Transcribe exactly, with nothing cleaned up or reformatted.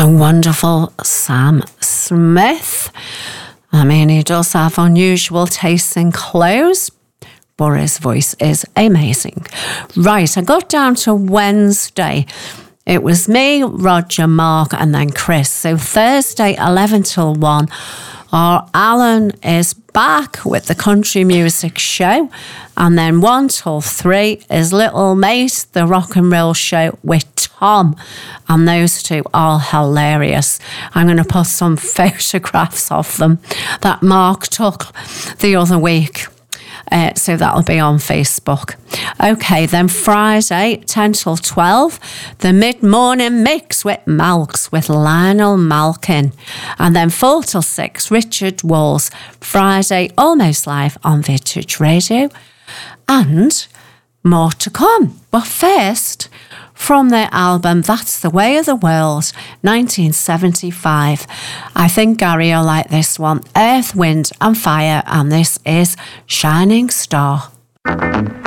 the wonderful Sam Smith. I mean, he does have unusual tastes in clothes, but his voice is amazing. Right, I got down to Wednesday. It was me, Roger, Mark, and then Chris. So Thursday, eleven till one, our Alan is back with the country music show. And then one till three is Little Mate, the rock and roll show with Tom. And those two are hilarious. I'm going to put some photographs of them that Mark took the other week. Uh, so that'll be on Facebook. Okay, then Friday, ten till twelve, the mid-morning mix with Malks with Lionel Malkin. And then four till six, Richard Walls, Friday, almost live on Vintage Radio. And more to come. But first, from their album That's the Way of the World, nineteen seventy-five. I think Gary will like this one. Earth, Wind and Fire, and this is Shining Star.